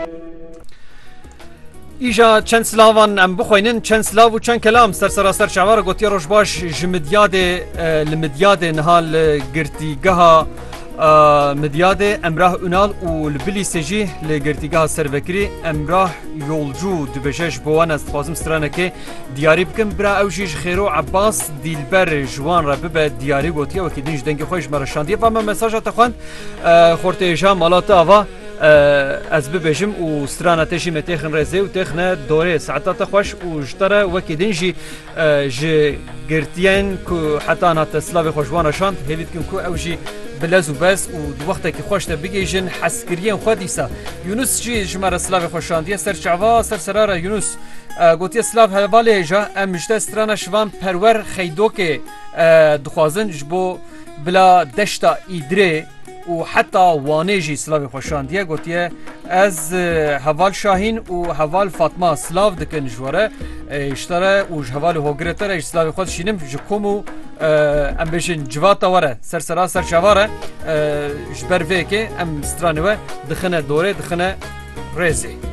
ایجا چند سلاوان ام بخوینن چند سلاو و چند کلام سر شعوار گوتی روش باش جمدیاد لمدیاد نهال گرتیگاه مدیاد امراه اونال و لبلی سجی لگرتیگاه سربکری امراه یولجو دبجش بوان است خازم سترانه که دیاری بکن برا اوجیش خیرو عباس دیلبر جوان را ببه دیاری گوتیه و که دینج دنگی خوش مرشاندیه و من مساجه تخواند خورته جا مالات آوا از ببجم و سترانه تشی متخن رزه و تخنه دوره ساعتات خوش و جتره و که دینجی گرتیان که حتی نات سلاوی خوشوان شاند هلیت کن که اوجی بلز و بس و دو وقت که خوشت بگیجن حسکریان خود ایسا یونس چی جمعه سلاوی خوشاندیه سر شعوا سر سراره یونس گوتی سلاو هلواله جا امجده سترانه شوان پرور خیدو که دخوازن جبو بلا دشتا ایدره و حتی وانیجی سلاوی خوشاندیه گوتیه از حوال شاهین و حوال فاطمه سلاو دکن جواره اشتره و حوال هوگرتر سلاوی خود شینم جکومو ام بشین جواتا وره سر شواره جبر وی که ام سترانوه دخنه دوره دخنه ریزی